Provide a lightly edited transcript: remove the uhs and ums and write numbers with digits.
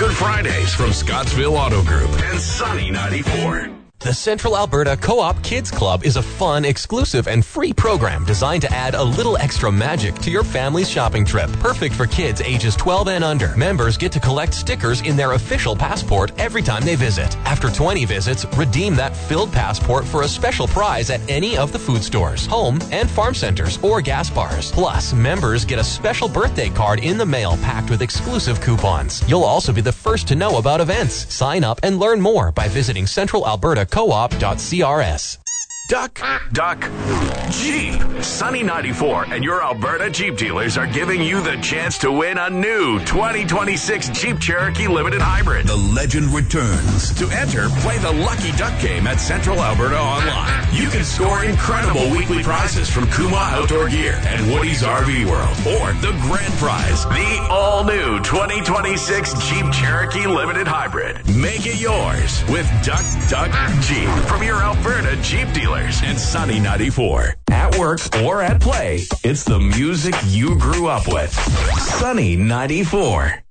Good Fridays from Scottsville Auto Group and Sunny 94. The Central Alberta Co-op Kids Club is a fun, exclusive, and free program designed to add a little extra magic to your family's shopping trip. Perfect for kids ages 12 and under. Members get to collect stickers in their official passport every time they visit. After 20 visits, redeem that filled passport for a special prize at any of the food stores, home and farm centers, or gas bars. Plus, members get a special birthday card in the mail packed with exclusive coupons. You'll also be the first to know about events. Sign up and learn more by visiting centralalbertacoop.crs. Duck, Jeep. Sunny 94 and your Alberta Jeep dealers are giving you the chance to win a new 2026 Jeep Cherokee Limited Hybrid. The legend returns. To enter, play the Lucky Duck game at Central Alberta Online. You can score incredible weekly prizes from Kuma Outdoor Gear and Woody's RV World. Or the grand prize, the all-new 2026 Jeep Cherokee Limited Hybrid. Make it yours with Duck, Jeep from your Alberta Jeep dealers and Sunny 94. At work or at play, it's the music you grew up with. Sunny 94.